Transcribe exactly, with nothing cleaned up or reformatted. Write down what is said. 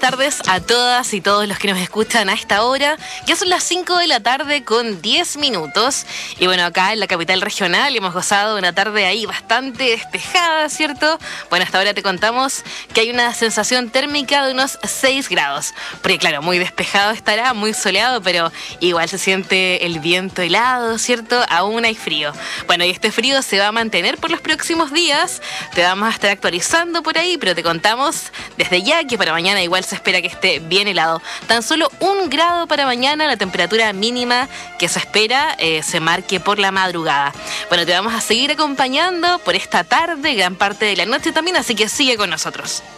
tardes a todas y todos los que nos escuchan a esta hora. Ya son las cinco de la tarde con diez minutos. Y bueno, acá en la capital regional hemos gozado de una tarde ahí bastante despejada, ¿cierto? Bueno, hasta ahora te contamos que hay una sensación térmica de unos seis grados. Porque claro, muy despejado estará, muy soleado, pero igual se siente el viento helado, ¿cierto? Aún hay frío. Bueno, y este frío se va a mantener por los próximos días. Te vamos a estar actualizando por ahí, pero te contamos desde ya que para mañana igual se espera que esté bien helado. Tan solo un grado para mañana, la temperatura mínima que se espera eh, se marque por la madrugada. Bueno, te vamos a seguir acompañando por esta tarde, gran parte de la noche también, así que sigue con nosotros.